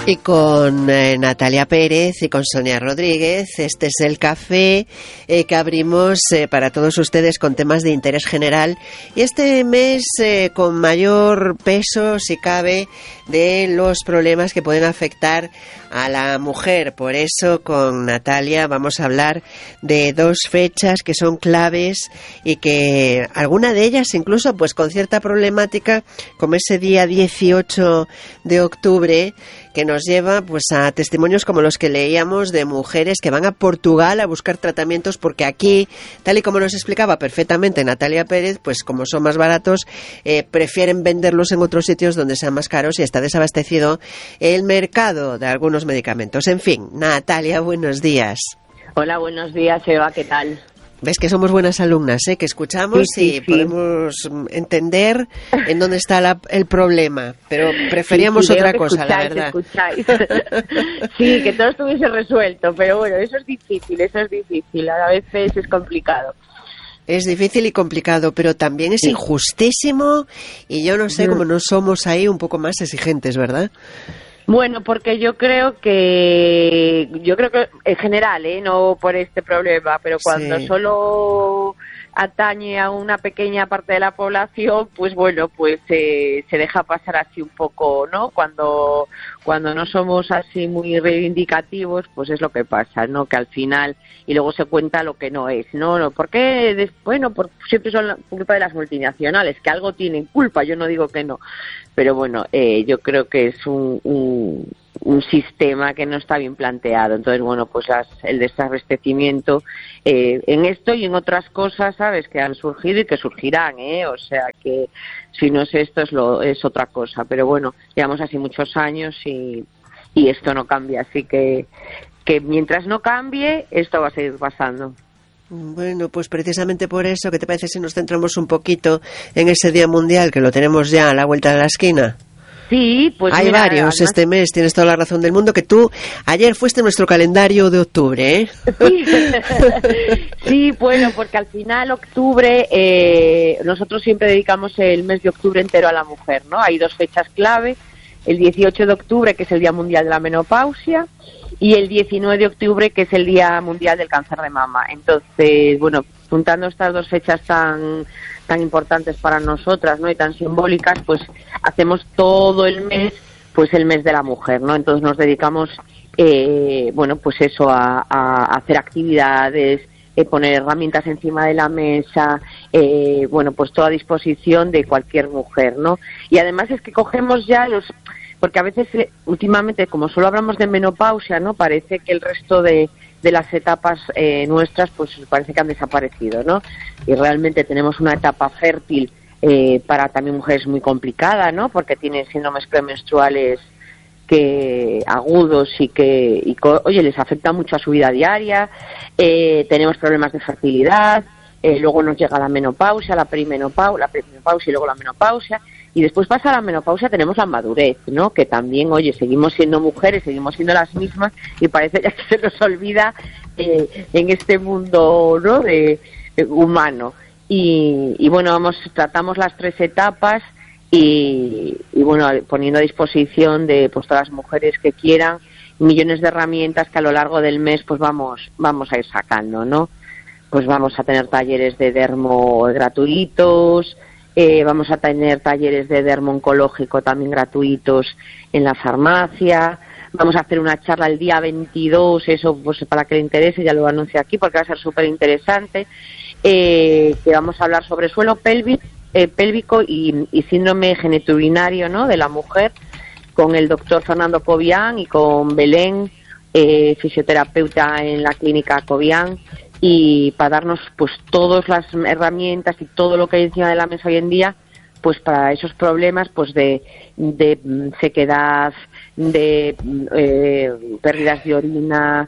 Y con Natalia Pérez y con Sonia Rodríguez, este es el café que abrimos para todos ustedes con temas de interés general. Y este mes con mayor peso, si cabe, de los problemas que pueden afectar a la mujer. Por eso con Natalia vamos a hablar de dos fechas que son claves y que alguna de ellas incluso pues con cierta problemática, como ese día 18 de octubre, que nos lleva pues a testimonios como los que leíamos de mujeres que van a Portugal a buscar tratamientos porque aquí, tal y como nos explicaba perfectamente Natalia Pérez, pues como son más baratos, prefieren venderlos en otros sitios donde sean más caros y está desabastecido el mercado de algunos medicamentos. En fin, Natalia, buenos días. Hola, buenos días, Eva, ¿qué tal? Ves que somos buenas alumnas, que escuchamos y podemos entender en dónde está el problema, pero preferíamos otra cosa, la verdad. Escucháis. Sí, que todo estuviese resuelto, pero bueno, eso es difícil, a veces es complicado. Es difícil y complicado, pero también es injustísimo y yo no sé cómo no somos ahí un poco más exigentes, ¿verdad? Bueno, porque yo creo que en general, no por este problema, pero cuando solo atañe a una pequeña parte de la población, pues bueno, pues se deja pasar así un poco, ¿no? Cuando no somos así muy reivindicativos, pues es lo que pasa, ¿no? Que al final, y luego se cuenta lo que no es, ¿no? ¿Por qué? Bueno, siempre son culpa de las multinacionales, que algo tienen culpa, yo no digo que no, pero bueno, yo creo que es un sistema que no está bien planteado. Entonces, bueno, pues el desabastecimiento en esto y en otras cosas, ¿sabes?, que han surgido y que surgirán, o sea que si no es esto es otra cosa, pero bueno, llevamos así muchos años y esto no cambia, así que mientras no cambie, esto va a seguir pasando. Bueno, pues precisamente por eso, ¿qué te parece si nos centramos un poquito en ese Día Mundial, que lo tenemos ya a la vuelta de la esquina? Sí, pues hay varios además, este mes, tienes toda la razón del mundo, que tú ayer fuiste nuestro calendario de octubre, ¿eh? Sí, bueno, porque al final octubre, nosotros siempre dedicamos el mes de octubre entero a la mujer, ¿no? Hay dos fechas clave, el 18 de octubre, que es el Día Mundial de la Menopausia, y el 19 de octubre, que es el Día Mundial del Cáncer de Mama. Entonces, bueno, juntando estas dos fechas tan importantes para nosotras, ¿no?, y tan simbólicas, pues hacemos todo el mes, pues el mes de la mujer, ¿no? Entonces nos dedicamos, bueno, pues eso, a hacer actividades, poner herramientas encima de la mesa, bueno, pues toda a disposición de cualquier mujer, ¿no? Y además es que cogemos ya porque a veces últimamente, como solo hablamos de menopausia, ¿no?, parece que el resto de las etapas nuestras, pues parece que han desaparecido, ¿no? Y realmente tenemos una etapa fértil para también mujeres muy complicada, ¿no?, porque tienen síndromes premenstruales agudos y oye, les afecta mucho a su vida diaria. Tenemos problemas de fertilidad, luego nos llega la menopausia, la perimenopausia y luego la menopausia. Y después pasa la menopausia, tenemos la madurez, ¿no? Que también, oye, seguimos siendo mujeres, seguimos siendo las mismas y parece ya que se nos olvida en este mundo, ¿no?, de humano. Y bueno, tratamos las tres etapas y bueno, poniendo a disposición de pues todas las mujeres que quieran millones de herramientas que a lo largo del mes pues vamos a ir sacando, ¿no? Pues vamos a tener talleres de dermo gratuitos. Vamos a tener talleres de dermo oncológico también gratuitos en la farmacia. Vamos a hacer una charla el día 22, eso pues para que le interese, ya lo anuncio aquí porque va a ser súper interesante, que vamos a hablar sobre suelo pélvico y síndrome genitourinario, ¿no?, de la mujer, con el doctor Fernando Cobian y con Belén, fisioterapeuta en la clínica Cobian, y para darnos pues todas las herramientas y todo lo que hay encima de la mesa hoy en día, pues para esos problemas pues de sequedad, de pérdidas de orina,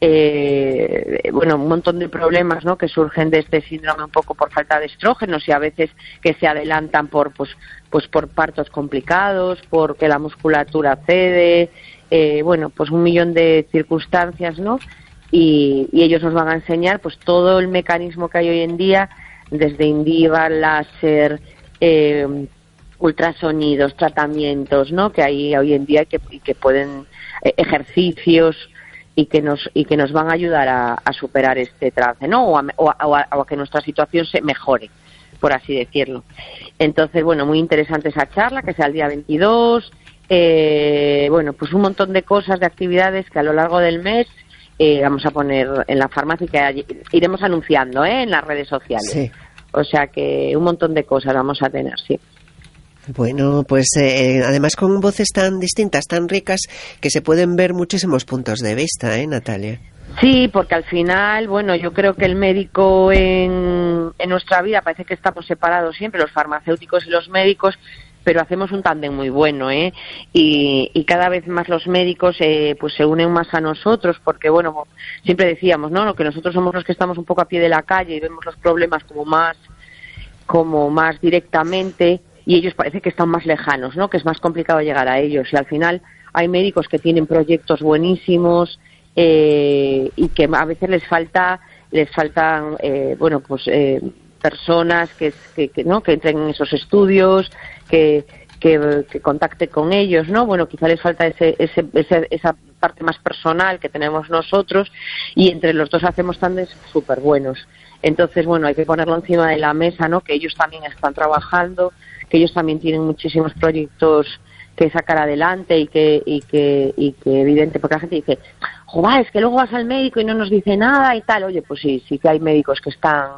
bueno, un montón de problemas, ¿no?, que surgen de este síndrome un poco por falta de estrógenos y a veces que se adelantan por por partos complicados, porque la musculatura cede, bueno, pues un millón de circunstancias, ¿no? Y ellos nos van a enseñar pues todo el mecanismo que hay hoy en día, desde Indiva, láser, ultrasonidos, tratamientos, ¿no? Que hay hoy en día y que pueden ejercicios y que nos van a ayudar a superar este trance, ¿no? O a que nuestra situación se mejore, por así decirlo. Entonces, bueno, muy interesante esa charla, que sea el día 22. Bueno, pues un montón de cosas, de actividades que a lo largo del mes vamos a poner en la farmacia y que iremos anunciando en las redes sociales. Sí. O sea que un montón de cosas vamos a tener, sí. Bueno, pues además con voces tan distintas, tan ricas, que se pueden ver muchísimos puntos de vista, Natalia. Sí, porque al final, bueno, yo creo que el médico en nuestra vida parece que estamos separados siempre, los farmacéuticos y los médicos, pero hacemos un tándem muy bueno, y cada vez más los médicos pues se unen más a nosotros, porque bueno, siempre decíamos, ¿no?, que nosotros somos los que estamos un poco a pie de la calle y vemos los problemas como más directamente, y ellos parece que están más lejanos, ¿no?, que es más complicado llegar a ellos, y al final hay médicos que tienen proyectos buenísimos y que a veces les faltan bueno, pues personas que entren en esos estudios, que contacte con ellos, ¿no? Bueno, quizá les falta esa parte más personal que tenemos nosotros, y entre los dos hacemos tandes súper buenos. Entonces, bueno, hay que ponerlo encima de la mesa, ¿no?, que ellos también están trabajando, que ellos también tienen muchísimos proyectos que sacar adelante y que evidente, porque la gente dice, joder, es que luego vas al médico y no nos dice nada y tal. Oye, pues sí que hay médicos que están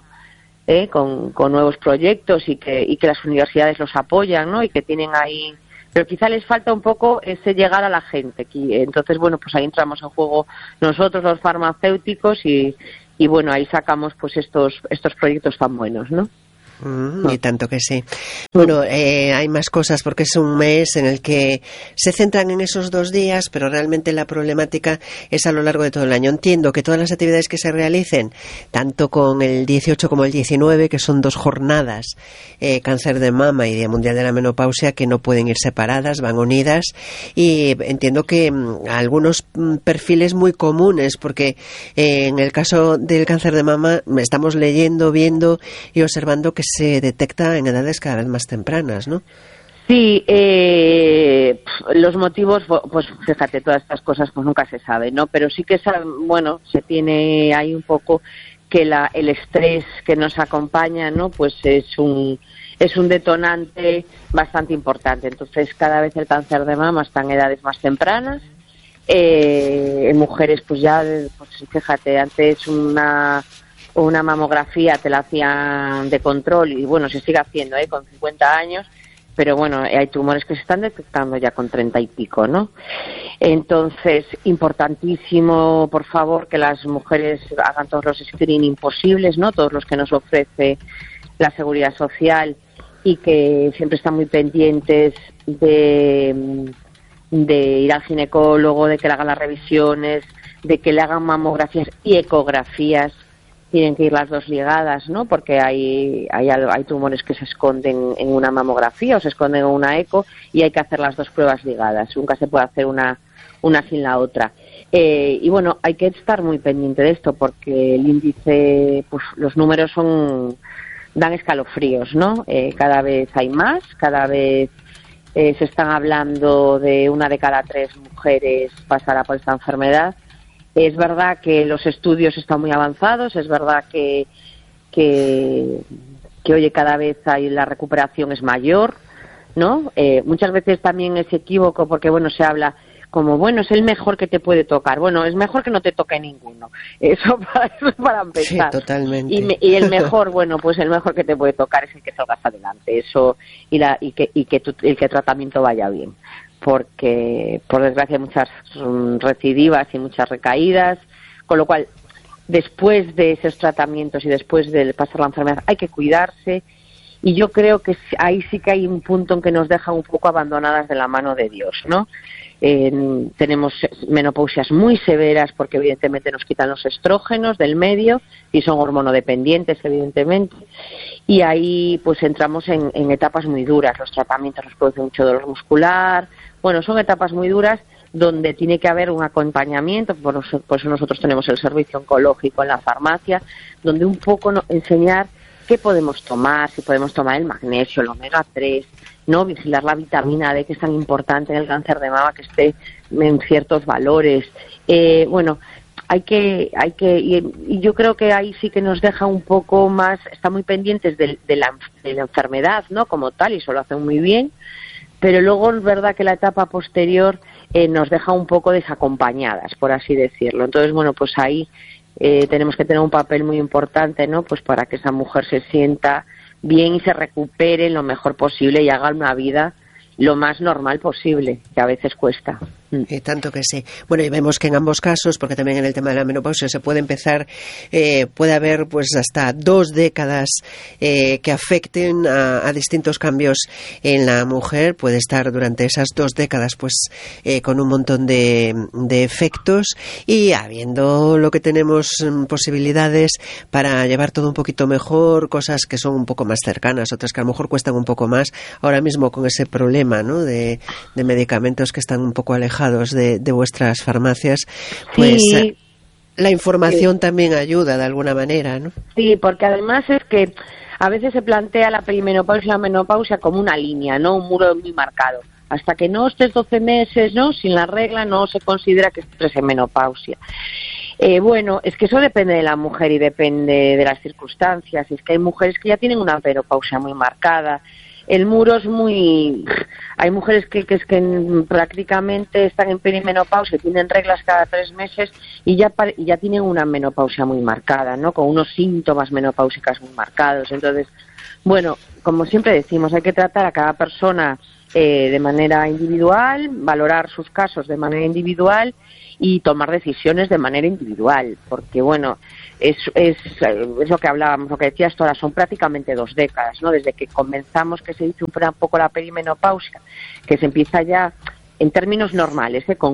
con nuevos proyectos y que las universidades los apoyan, ¿no?, y que tienen ahí, pero quizá les falta un poco ese llegar a la gente. Entonces, bueno, pues ahí entramos en juego nosotros, los farmacéuticos, y bueno, ahí sacamos pues estos proyectos tan buenos, ¿no? Y tanto que sí. Bueno, hay más cosas porque es un mes en el que se centran en esos 2 días, pero realmente la problemática es a lo largo de todo el año. Entiendo que todas las actividades que se realicen, tanto con el 18 como el 19, que son 2 jornadas, cáncer de mama y Día Mundial de la Menopausia, que no pueden ir separadas, van unidas, y entiendo que algunos perfiles muy comunes, porque en el caso del cáncer de mama estamos leyendo, viendo y observando que se detecta en edades cada vez más tempranas, ¿no? Sí, los motivos, pues fíjate, todas estas cosas pues nunca se sabe, ¿no? Pero sí que bueno, se tiene ahí un poco que el estrés que nos acompaña, ¿no?, pues es un detonante bastante importante. Entonces, cada vez el cáncer de mama está en edades más tempranas. En mujeres, pues ya, pues fíjate, antes una mamografía te la hacían de control, y bueno, se sigue haciendo con 50 años, pero bueno, hay tumores que se están detectando ya con 30 y pico, ¿no? Entonces, importantísimo, por favor, que las mujeres hagan todos los screening posibles, ¿no?, todos los que nos ofrece la Seguridad Social, y que siempre están muy pendientes de ir al ginecólogo, de que le hagan las revisiones, de que le hagan mamografías y ecografías. Tienen que ir las dos ligadas, ¿no?, porque hay tumores que se esconden en una mamografía o se esconden en una eco, y hay que hacer las dos pruebas ligadas. Nunca se puede hacer una sin la otra. Y bueno, hay que estar muy pendiente de esto, porque el índice, pues los números dan escalofríos, ¿no? Cada vez hay más, cada vez se están hablando de 1 de cada 3 mujeres pasará por esta enfermedad. Es verdad que los estudios están muy avanzados, es verdad que oye, cada vez la recuperación es mayor, ¿no? Muchas veces también es equívoco, porque bueno, se habla como, bueno, es el mejor que te puede tocar. Bueno, es mejor que no te toque ninguno. Eso para empezar. Sí, totalmente. Y el mejor, bueno, pues el mejor que te puede tocar es el que salgas adelante. Eso, y que el tratamiento vaya bien. Porque, por desgracia, hay muchas recidivas y muchas recaídas, con lo cual, después de esos tratamientos y después de pasar la enfermedad, hay que cuidarse, y yo creo que ahí sí que hay un punto en que nos dejan un poco abandonadas de la mano de Dios, ¿no? Tenemos menopausias muy severas, porque evidentemente nos quitan los estrógenos del medio y son hormonodependientes, evidentemente, y ahí pues entramos en etapas muy duras. Los tratamientos nos producen mucho dolor muscular. Bueno, son etapas muy duras donde tiene que haber un acompañamiento. Por eso nosotros tenemos el servicio oncológico en la farmacia, donde un poco enseñar qué podemos tomar, si podemos tomar el magnesio, el omega 3, ¿no? Vigilar la vitamina D, que es tan importante en el cáncer de mama, que esté en ciertos valores. Bueno, y yo creo que ahí sí que nos deja un poco más, está muy pendientes de la enfermedad, ¿no? Como tal, y eso lo hacen muy bien, pero luego es verdad que la etapa posterior nos deja un poco desacompañadas, por así decirlo. Entonces, bueno, pues ahí tenemos que tener un papel muy importante, ¿no? Pues para que esa mujer se sienta bien y se recupere lo mejor posible y haga una vida lo más normal posible, que a veces cuesta. Y tanto que sí. Bueno, y vemos que en ambos casos, porque también en el tema de la menopausia se puede empezar, puede haber pues hasta 2 décadas que afecten a distintos cambios en la mujer. Puede estar durante esas 2 décadas pues con un montón de efectos, y habiendo lo que tenemos posibilidades para llevar todo un poquito mejor, cosas que son un poco más cercanas, otras que a lo mejor cuestan un poco más, ahora mismo con ese problema, ¿no? de medicamentos que están un poco alejados de vuestras farmacias, pues sí, la información también ayuda de alguna manera, ¿no? Sí, porque además es que a veces se plantea la perimenopausia y la menopausia como una línea, ¿no? Un muro muy marcado. Hasta que no estés 12 meses, ¿no? Sin la regla no se considera que estés en menopausia. Bueno, es que eso depende de la mujer y depende de las circunstancias. Es que hay mujeres que ya tienen una menopausia muy marcada. El muro es muy... Hay mujeres que prácticamente están en perimenopausia, tienen reglas cada 3 meses y ya tienen una menopausia muy marcada, ¿no? Con unos síntomas menopáusicos muy marcados. Entonces, bueno, como siempre decimos, hay que tratar a cada persona de manera individual, valorar sus casos de manera individual y tomar decisiones de manera individual, porque bueno, es lo que hablábamos, lo que decías tú ahora, son prácticamente 2 décadas, ¿no? Desde que comenzamos, que se dice un poco la perimenopausia, que se empieza ya en términos normales, con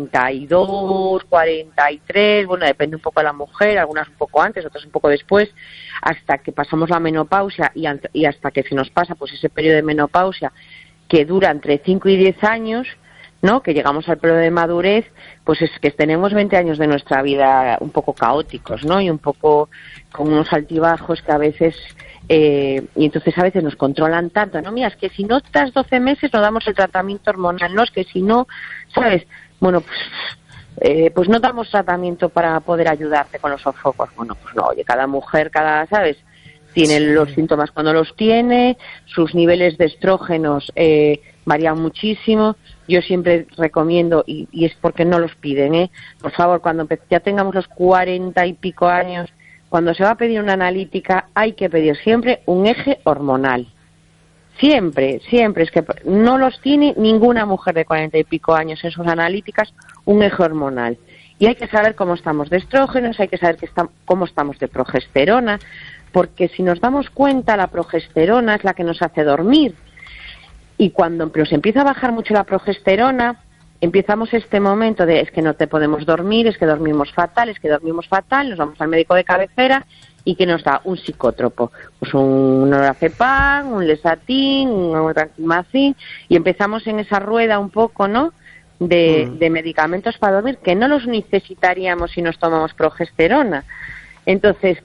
42, 43, bueno, depende un poco de la mujer, algunas un poco antes, otras un poco después, hasta que pasamos la menopausia y hasta que se nos pasa pues ese periodo de menopausia que dura entre 5 y 10 años, ¿no? Que llegamos al periodo de madurez, pues es que tenemos 20 años de nuestra vida un poco caóticos, ¿no? Y un poco con unos altibajos que a veces, y entonces a veces nos controlan tanto, ¿no? Mira, es que si no estás 12 meses no damos el tratamiento hormonal, no, es que si no, ¿sabes? Bueno, pues no damos tratamiento para poder ayudarte con los sofocos. Bueno, pues no, oye, cada mujer, ¿sabes? Tiene los síntomas cuando los tiene, sus niveles de estrógenos varían muchísimo. Yo siempre recomiendo, y es porque no los piden, por favor, cuando ya tengamos los 40 y pico años, cuando se va a pedir una analítica, hay que pedir siempre un eje hormonal. Siempre, es que no los tiene ninguna mujer de 40 y pico años en sus analíticas, un eje hormonal. Y hay que saber cómo estamos de estrógenos, hay que saber cómo estamos de progesterona, porque si nos damos cuenta, la progesterona es la que nos hace dormir. Y cuando nos empieza a bajar mucho la progesterona, empezamos este momento de es que no te podemos dormir, es que dormimos fatal, nos vamos al médico de cabecera y que nos da un psicótropo, pues un Lorazepam, un Lesatin, un Trancimacin, y empezamos en esa rueda un poco, ¿no?, de medicamentos para dormir, que no los necesitaríamos si nos tomamos progesterona. Entonces,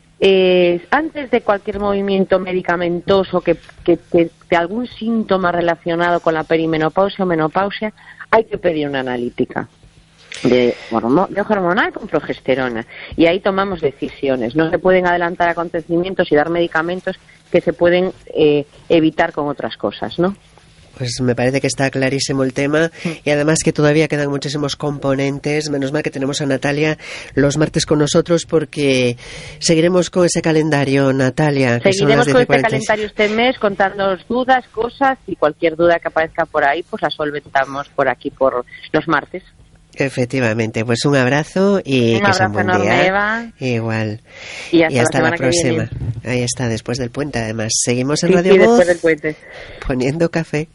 antes de cualquier movimiento medicamentoso que de algún síntoma relacionado con la perimenopausia o menopausia, hay que pedir una analítica de hormonal con progesterona, y ahí tomamos decisiones. No se pueden adelantar acontecimientos y dar medicamentos que se pueden evitar con otras cosas, ¿no? Pues me parece que está clarísimo el tema, y además que todavía quedan muchísimos componentes. Menos mal que tenemos a Natalia los martes con nosotros, porque seguiremos con ese calendario, Natalia. Seguiremos con este calendario este mes, contándonos dudas, cosas, y cualquier duda que aparezca por ahí, pues la solventamos por aquí, por los martes. Efectivamente, pues un abrazo y que sea un buen día. Eva. Igual. Y hasta la próxima. Ahí está, después del puente, además. Seguimos en sí, Radio sí, Voz, después del puente, poniendo café.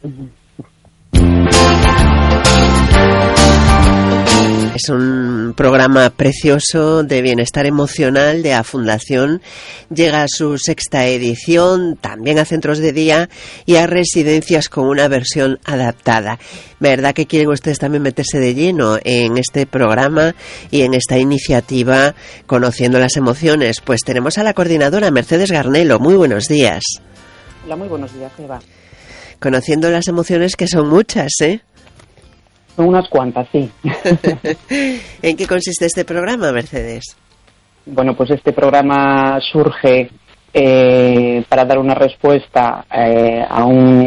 Es un programa precioso de bienestar emocional de A Fundación. Llega a su 6ª edición, también a centros de día y a residencias con una versión adaptada. ¿Verdad que quieren ustedes también meterse de lleno en este programa y en esta iniciativa Conociendo las Emociones? Pues tenemos a la coordinadora Mercedes Garnelo. Muy buenos días. Hola, muy buenos días, Eva. conociendo las emociones, que son muchas, ¿eh? Son unas cuantas, sí. ¿En qué consiste este programa, Mercedes? Bueno, pues este programa surge para dar una respuesta a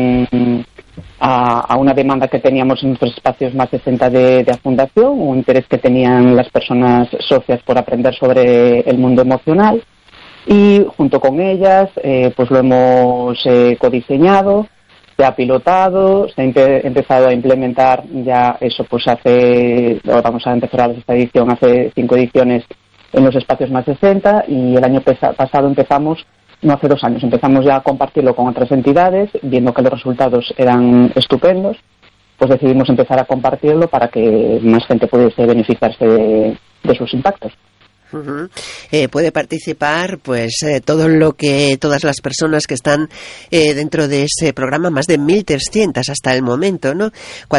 una demanda que teníamos en nuestros espacios más 60 de la Fundación, un interés que tenían las personas socias por aprender sobre el mundo emocional, y junto con ellas pues lo hemos codiseñado, se ha pilotado, se ha empezado a implementar ya eso, pues vamos a empezar esta edición, hace 5 ediciones en los espacios más 60, y el año pasado empezamos, no hace 2 años, empezamos ya a compartirlo con otras entidades, viendo que los resultados eran estupendos, pues decidimos empezar a compartirlo para que más gente pudiese beneficiarse de sus impactos. Uh-huh. Puede participar pues todas las personas que están dentro de ese programa, más de 1.300 hasta el momento, ¿no?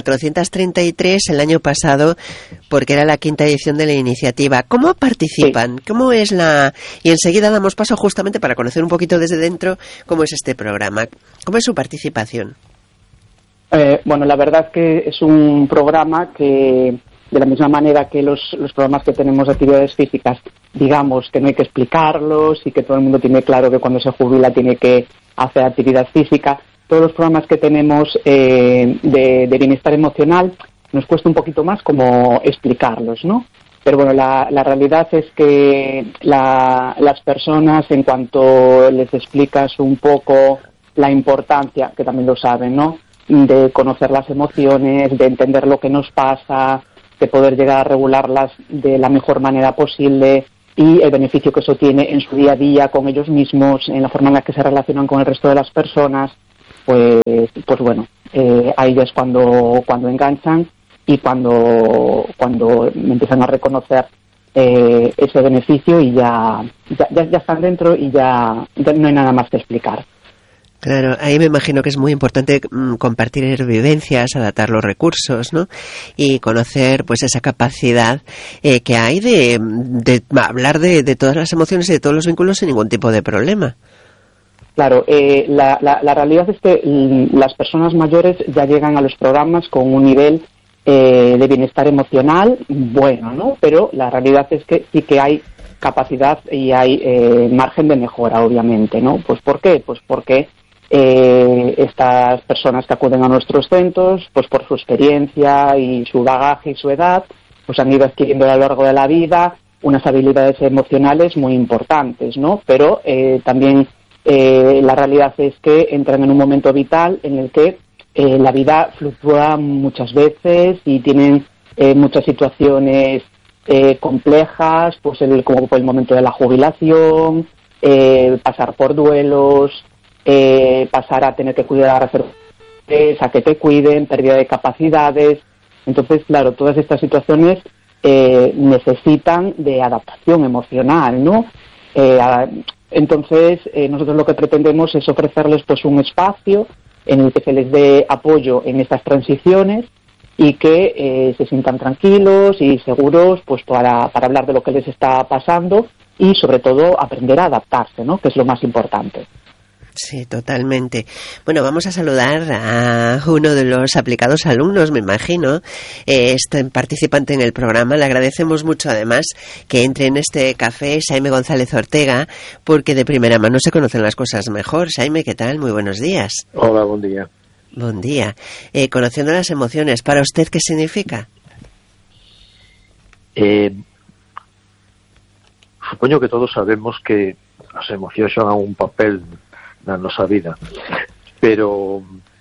433 el año pasado, porque era la 5ª edición de la iniciativa. ¿Cómo participan? Sí. ¿Cómo es y enseguida damos paso justamente para conocer un poquito desde dentro cómo es este programa? ¿Cómo es su participación? Bueno, la verdad que es un programa que, de la misma manera que los programas que tenemos de actividades físicas, digamos que no hay que explicarlos y que todo el mundo tiene claro que cuando se jubila tiene que hacer actividad física, todos los programas que tenemos de bienestar emocional nos cuesta un poquito más como explicarlos, ¿no? Pero bueno, la realidad es que las personas, en cuanto les explicas un poco la importancia, que también lo saben, ¿no?, de conocer las emociones, de entender lo que nos pasa, de poder llegar a regularlas de la mejor manera posible, y el beneficio que eso tiene en su día a día con ellos mismos, en la forma en la que se relacionan con el resto de las personas, pues bueno, ahí ya es cuando enganchan, y cuando empiezan a reconocer ese beneficio, y ya están dentro, y ya no hay nada más que explicar. Claro, ahí me imagino que es muy importante compartir vivencias, adaptar los recursos, ¿no? Y conocer pues esa capacidad que hay de hablar de todas las emociones y de todos los vínculos sin ningún tipo de problema. Claro, la realidad es que las personas mayores ya llegan a los programas con un nivel de bienestar emocional bueno, ¿no? Pero la realidad es que sí que hay capacidad y hay margen de mejora, obviamente, ¿no? Pues ¿por qué? Pues porque estas personas que acuden a nuestros centros, pues por su experiencia y su bagaje y su edad, pues han ido adquiriendo a lo largo de la vida unas habilidades emocionales muy importantes, ¿no? Pero también la realidad es que entran en un momento vital en el que la vida fluctúa muchas veces y tienen muchas situaciones complejas, pues como por el momento de la jubilación, pasar por duelos, pasar a tener que cuidar a que te cuiden, pérdida de capacidades. Entonces, claro, todas estas situaciones necesitan de adaptación emocional, ¿no? Entonces, nosotros lo que pretendemos es ofrecerles pues un espacio en el que se les dé apoyo en estas transiciones, y que se sientan tranquilos y seguros pues para hablar de lo que les está pasando, y sobre todo aprender a adaptarse, ¿no?, que es lo más importante. Sí, totalmente. Bueno, vamos a saludar a uno de los aplicados alumnos, me imagino, este participante en el programa. Le agradecemos mucho, además, que entre en este café, Xaime González Ortega, porque de primera mano se conocen las cosas mejor. Xaime, ¿qué tal? Muy buenos días. Hola, buen día. Buen día. Conociendo las emociones, ¿para usted qué significa? Supoño que todos sabemos que as emocións xogan un papel na nosa vida, pero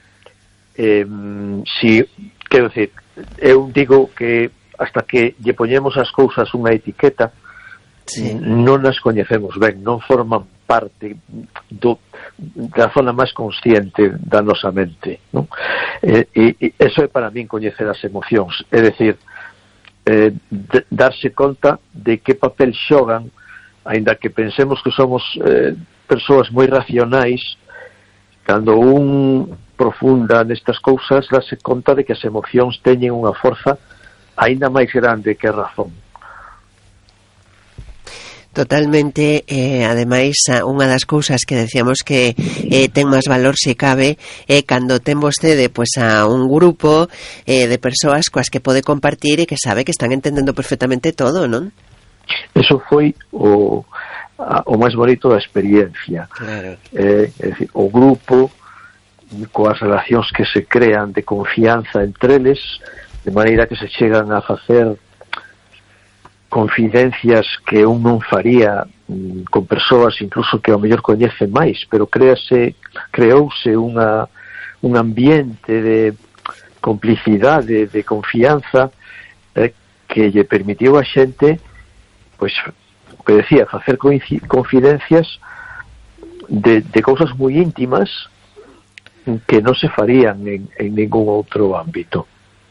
quero decir, eu digo que hasta que lle poñemos as cousas unha etiqueta, sí, non as coñecemos ben, non forman parte da zona máis consciente da nosa mente, non? E eso é para min coñecer as emocións, é dicir, darse conta de que papel xogan, aínda que pensemos que somos persoas moi racionais, cando un profunda nestas cousas, dase conta de que as emocións teñen unha forza aínda máis grande que a razón. Totalmente, ademais unha das cousas que decíamos que ten máis valor se cabe cando ten vostede pois a un grupo de persoas coas que pode compartir e que sabe que están entendendo perfectamente todo, non? Eso foi o máis bonito da experiencia. Claro. É dicir, o grupo coas relacións que se crean de confianza entre eles, de maneira que se chegan a facer confidencias que un non faría con persoas incluso que ao mellor coñece máis, pero creouse un ambiente de complicidade, de confianza que lle permitiu a xente, pois, o que decía, facer confidencias de cousas moi íntimas que non se farían en ningún outro ámbito.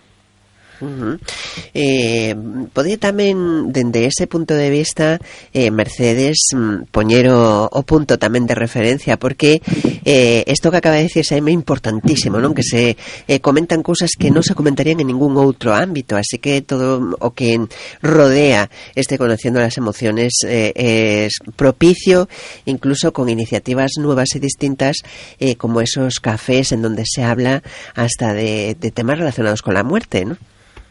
Podía tamén, dende ese punto de vista, Mercedes, poñer o punto tamén de referencia, porque isto que acaba de dicir é importantísimo, non? Que se comentan cousas que non se comentarían en ningún outro ámbito, así que todo o que rodea este Conociendo las Emociones es propicio, incluso con iniciativas nuevas y distintas, como esos cafés en donde se habla hasta de temas relacionados con la muerte, ¿no?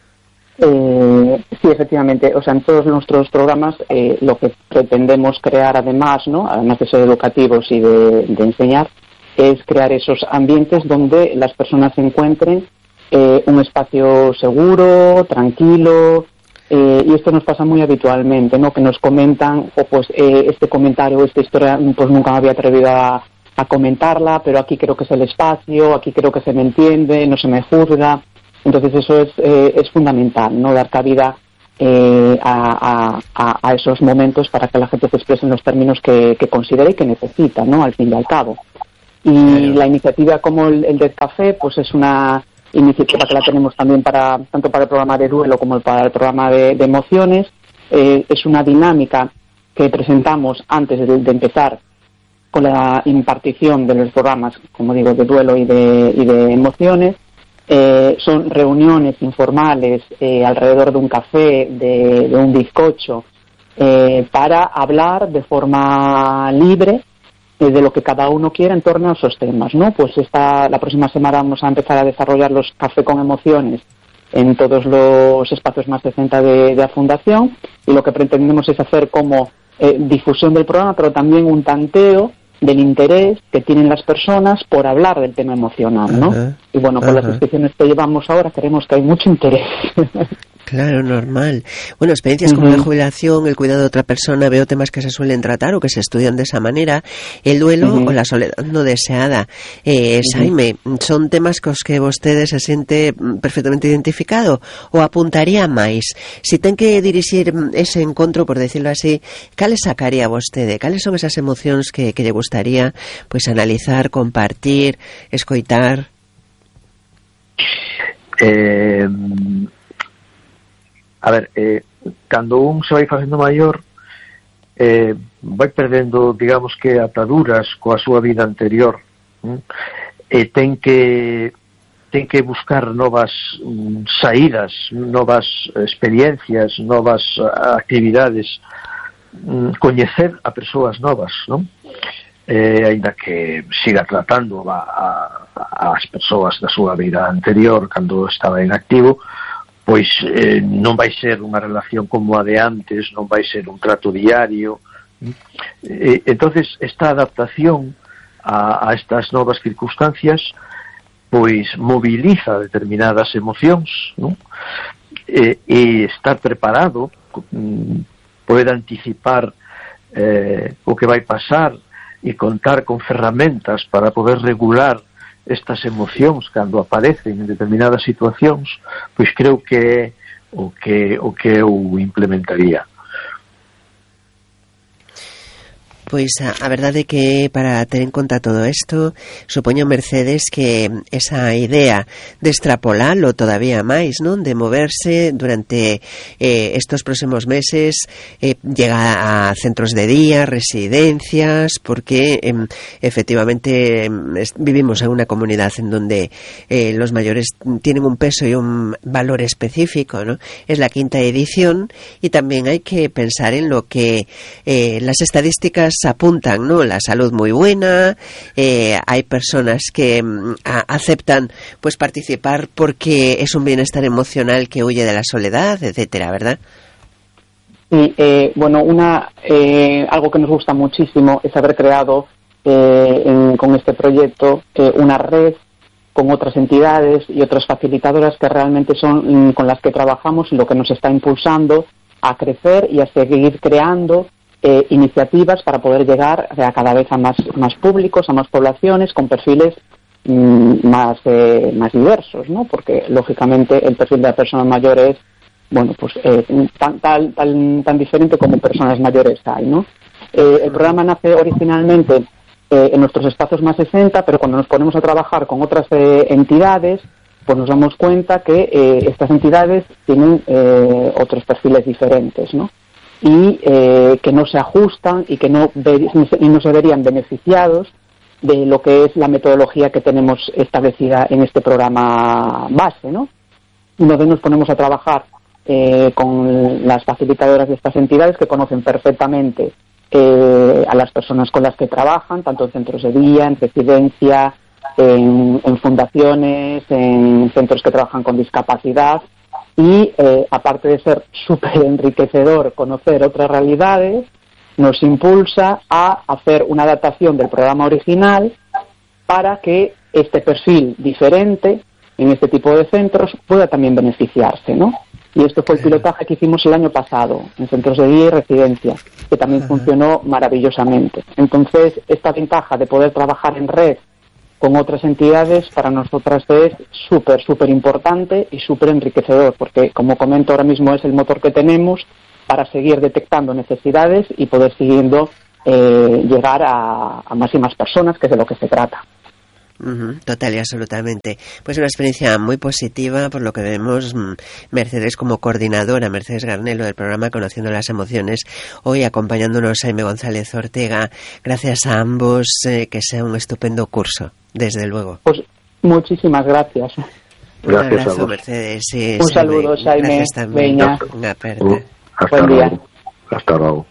Sí, efectivamente. O sea, en todos nuestros programas lo que pretendemos crear además, ¿no? Además de ser educativos y de enseñar, es crear esos ambientes donde las personas encuentren un espacio seguro, tranquilo, y esto nos pasa muy habitualmente, ¿no? Que nos comentan, pues este comentario, esta historia, pues nunca me había atrevido a comentarla, pero aquí creo que es el espacio, aquí creo que se me entiende, no se me juzga. Entonces eso es fundamental, ¿no? Dar cabida a esos momentos para que la gente se exprese en los términos que considere y que necesita, ¿no? Al fin y al cabo. Y claro, la iniciativa como el del café, pues es una iniciativa que la tenemos también tanto para el programa de duelo como para el programa de emociones. Es una dinámica que presentamos antes de empezar con la impartición de los programas, como digo, de duelo y de emociones. Son reuniones informales alrededor de un café, de un bizcocho, para hablar de forma libre de lo que cada uno quiera en torno a esos temas, ¿no? Pues la próxima semana vamos a empezar a desarrollar los café con emociones en todos los espacios más de centro de la Fundación, y lo que pretendemos es hacer como difusión del programa, pero también un tanteo del interés que tienen las personas por hablar del tema emocional, ¿no? Y bueno, con las inscripciones que llevamos ahora creemos que hay mucho interés. Claro, normal. Bueno, experiencias como la jubilación, el cuidado de otra persona, veo temas que se suelen tratar o que se estudian de esa manera, el duelo o la soledad no deseada. Jaime, son temas cos que vostede se siente perfectamente identificado ou apuntaría máis? Si ten que dirixir ese encontro, por decirlo así, cales sacaría vostede? Cales son esas emocións que lle gustaría pois analizar, compartir, escoitar? A ver, cando un se vai facendo maior, vai perdendo, digamos que, ataduras coa súa vida anterior, e ten que buscar novas saídas, novas experiencias, novas actividades, coñecer a persoas novas, non? Ainda que siga tratando as persoas da súa vida anterior cando estaba en activo, pois non vai ser unha relación como a de antes, non vai ser un trato diario. Entonces esta adaptación a estas novas circunstancias pois moviliza determinadas emocións, non? E estar preparado, poder anticipar o que vai pasar e contar con ferramentas para poder regular estas emocións cando aparecen en determinadas situacións, pois creo que é o que eu implementaría. Pois a verdade é que para ter en conta todo isto, supoño, Mercedes, que esa idea de extrapolalo todavía máis, non? De moverse durante estos próximos meses, llega a centros de día, residencias, porque efectivamente vivimos en una comunidad en donde los mayores tienen un peso y un valor específico, ¿no? Es la 5ª edición y también hay que pensar en lo que las estadísticas apuntan, ¿no? La salud muy buena, hay personas que aceptan pues participar porque es un bienestar emocional que huye de la soledad, etcétera, ¿verdad? Y bueno, algo que nos gusta muchísimo es haber creado con este proyecto una red con otras entidades y otras facilitadoras que realmente son con las que trabajamos y lo que nos está impulsando a crecer y a seguir creando iniciativas para poder llegar a cada vez a más públicos, a más poblaciones con perfiles más diversos, ¿no? Porque lógicamente el perfil de las personas mayores, bueno, pues tan diferente como personas mayores hay, ¿no? El programa nace originalmente en nuestros espacios más 60, pero cuando nos ponemos a trabajar con otras entidades, pues nos damos cuenta que estas entidades tienen otros perfiles diferentes, ¿no? Y que no se ajustan y que no se verían beneficiados de lo que es la metodología que tenemos establecida en este programa base, ¿no? Una vez nos ponemos a trabajar con las facilitadoras de estas entidades que conocen perfectamente a las personas con las que trabajan, tanto en centros de día, en residencia, en fundaciones, en centros que trabajan con discapacidad y aparte de ser súper enriquecedor conocer otras realidades, nos impulsa a hacer una adaptación del programa original para que este perfil diferente en este tipo de centros pueda también beneficiarse, ¿no? Y esto fue el pilotaje que hicimos el año pasado en centros de día y residencia, que también funcionó maravillosamente. Entonces, esta ventaja de poder trabajar en red con otras entidades para nosotras es súper importante y súper enriquecedor, porque, como comento, ahora mismo es el motor que tenemos para seguir detectando necesidades y poder siguiendo llegar a más y más personas, que es de lo que se trata. Total y absolutamente. Pues una experiencia muy positiva, por lo que vemos. Mercedes como coordinadora, Mercedes Garnelo del programa Conociendo las Emociones, hoy acompañándonos Jaime González Ortega. Gracias a ambos, que sea un estupendo curso, desde luego. Pues muchísimas gracias. Un abrazo, Mercedes. Un saludo, Jaime. Gracias también. Veña. Una aperta. Hasta luego.